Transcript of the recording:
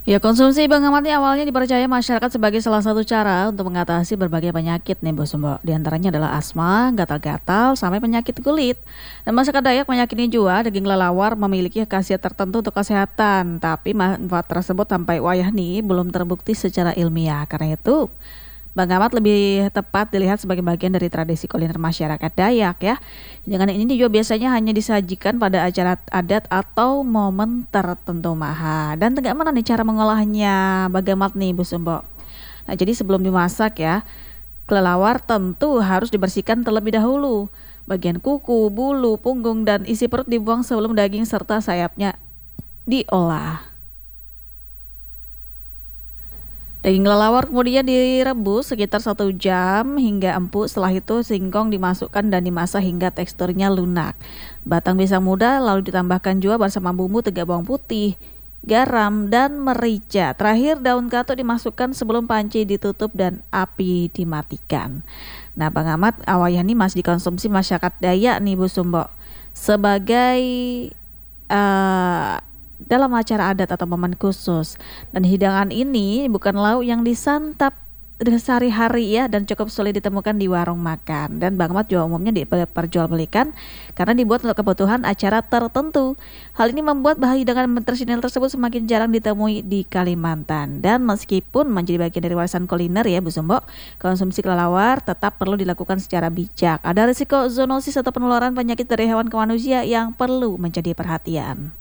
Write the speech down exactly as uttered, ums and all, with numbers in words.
Ya, konsumsi bangga mati awalnya dipercaya masyarakat sebagai salah satu cara untuk mengatasi berbagai penyakit nih Bu Sumbo. Di antaranya adalah asma, gatal-gatal, sampai penyakit kulit. Dan masyarakat Dayak meyakini juga daging kelelawar memiliki khasiat tertentu untuk kesehatan. Tapi manfaat tersebut sampai wayah nih belum terbukti secara ilmiah. Karena itu, Bang Ahmad lebih tepat dilihat sebagai bagian dari tradisi kuliner masyarakat Dayak ya. Hidangan ini juga biasanya hanya disajikan pada acara adat atau momen tertentu maha. Dan tegak mana nih cara mengolahnya? Bagaimana nih Bu Sumbo? Nah, jadi sebelum dimasak ya, kelelawar tentu harus dibersihkan terlebih dahulu. Bagian kuku, bulu, punggung, dan isi perut dibuang sebelum daging serta sayapnya diolah. Daging kelelawar kemudian direbus sekitar satu jam hingga empuk. Setelah itu singkong dimasukkan dan dimasak hingga teksturnya lunak. Batang pisang muda lalu ditambahkan juga bersama bumbu tiga bawang putih, garam, dan merica. Terakhir daun katuk dimasukkan sebelum panci ditutup dan api dimatikan. Nah, Bang Ahmad, awayani masih dikonsumsi masyarakat Dayak nih Bu Sumbo sebagai eh dalam acara adat atau momen khusus. Dan hidangan ini bukan lauk yang disantap sehari-hari ya dan cukup sulit ditemukan di warung makan. Dan Bang Mat juga umumnya diperjualbelikan karena dibuat untuk kebutuhan acara tertentu. Hal ini membuat bahan hidangan tradisional tersebut semakin jarang ditemui di Kalimantan. Dan meskipun menjadi bagian dari warisan kuliner ya Bu Sumbo, konsumsi kelelawar tetap perlu dilakukan secara bijak. Ada risiko zoonosis atau penularan penyakit dari hewan ke manusia yang perlu menjadi perhatian.